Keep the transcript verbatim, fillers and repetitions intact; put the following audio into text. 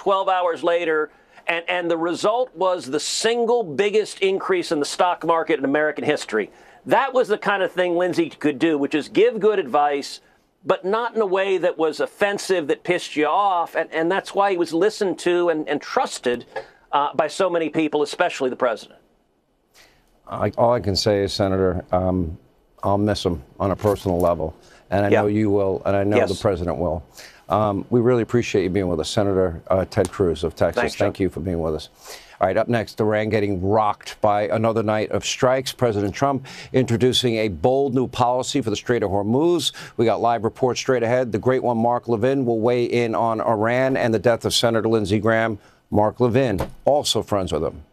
twelve hours later, and, and the result was the single biggest increase in the stock market in American history. That was the kind of thing Lindsay could do, which is give good advice, but not in a way that was offensive, that pissed you off. And, and that's why he was listened to and, and trusted uh, by so many people, especially the president. I, all I can say is, Senator, um, I'll miss him on a personal level. And I yeah. know you will, and I know yes. the president will. Um, we really appreciate you being with us, Senator uh, Ted Cruz of Texas. Thanks, Thank you for being with us. All right, up next, Iran getting rocked by another night of strikes. President Trump introducing a bold new policy for the Strait of Hormuz. We got live reports straight ahead. The great one, Mark Levin, will weigh in on Iran and the death of Senator Lindsey Graham. Mark Levin, also friends with him.